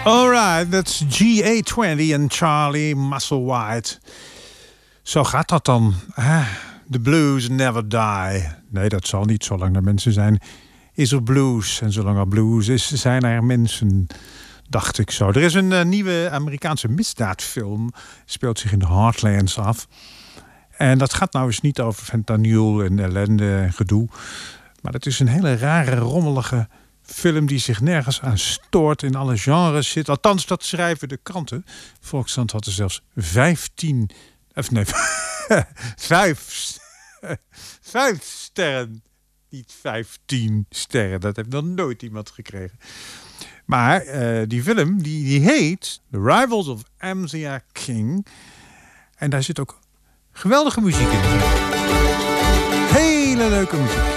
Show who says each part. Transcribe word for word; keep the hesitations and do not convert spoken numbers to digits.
Speaker 1: Alright, that's G A twintig en Charlie Musselwhite. Zo gaat dat dan. Ah, the blues never die. Nee, dat zal niet. Zolang er mensen zijn, is er blues. En zolang er blues is, zijn er mensen, dacht ik zo. Er is een uh, nieuwe Amerikaanse misdaadfilm. Speelt zich in de Heartlands af. En dat gaat nou eens niet over fentanyl en ellende en gedoe. Maar het is een hele rare, rommelige film die zich nergens aan stoort, in alle genres zit. Althans, dat schrijven de kranten. Volkskrant had er zelfs vijftien... Of nee, vijf, vijf sterren. Niet vijftien sterren. Dat heeft nog nooit iemand gekregen. Maar uh, die film, die, die heet The Rivals of Amzia King. En daar zit ook geweldige muziek in. Hele leuke muziek.